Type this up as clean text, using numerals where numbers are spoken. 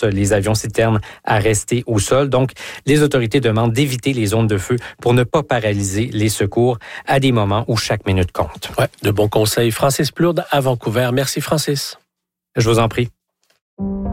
force les avions citernes à rester au sol. Donc, les autorités demandent d'éviter les zones de feu pour ne pas paralyser les secours à des moments où chaque minute compte. Ouais, de bons conseils. Francis Plourde à Vancouver. Merci Francis. Je vous en prie.